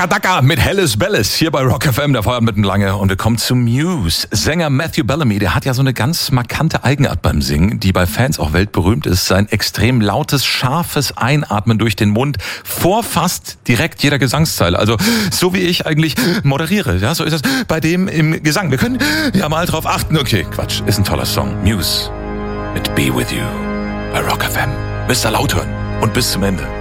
Daka Daka mit Helles Belles hier bei Rock FM, der Feuer mitten lange. Und wir kommen zu Muse. Sänger Matthew Bellamy, der hat ja so eine ganz markante Eigenart beim Singen, die bei Fans auch weltberühmt ist. Sein extrem lautes, scharfes Einatmen durch den Mund vor fast direkt jeder Gesangszeile. Also so wie ich eigentlich moderiere. Ja, so ist es bei dem im Gesang. Wir können ja mal drauf achten. Okay, Quatsch, ist ein toller Song. Muse mit Be With You bei Rock FM. Müsst ihr laut hören und bis zum Ende.